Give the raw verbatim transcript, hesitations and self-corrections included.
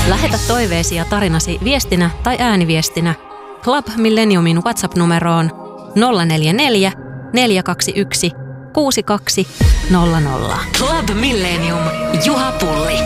Lähetä toiveesi ja tarinasi viestinä tai ääniviestinä Club Millenniumin WhatsApp-numeroon nolla neljä neljä, neljä kaksi yksi, kuusi kaksi nolla nolla. Club Millennium. Juha Pulli.